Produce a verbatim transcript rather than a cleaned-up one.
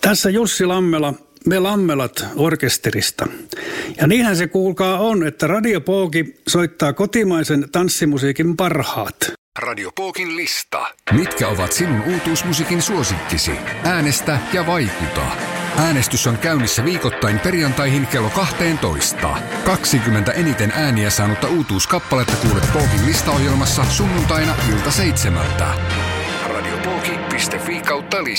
Tässä Jussi Lammela, me Lammelat orkesterista. Ja niinhän se kuulkaa on, että Radio Pooki soittaa kotimaisen tanssimusiikin parhaat. Radio Pookin lista. Mitkä ovat sinun uutuusmusiikin suosikkisi? Äänestä ja vaikuta. Äänestys on käynnissä viikoittain perjantaihin kello kaksitoista. kaksikymmentä eniten ääniä saanutta uutuuskappaletta kuulet Pookin listaohjelmassa sunnuntaina ilta seitsemältä. radiopooki piste fi kautta lista.